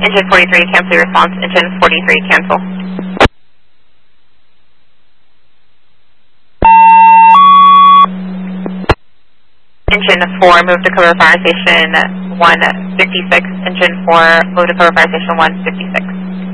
Engine 43, cancel your response. Engine 43, cancel. Engine 4, move to cover fire station 156. Engine 4, move to cover fire station 156.